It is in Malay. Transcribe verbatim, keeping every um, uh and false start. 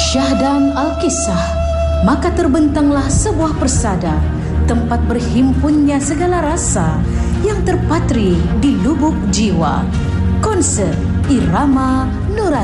Syahdan Al-Kisah, maka terbentanglah sebuah persada, tempat berhimpunnya segala rasa yang terpatri di lubuk jiwa. Konsert Irama Nurani.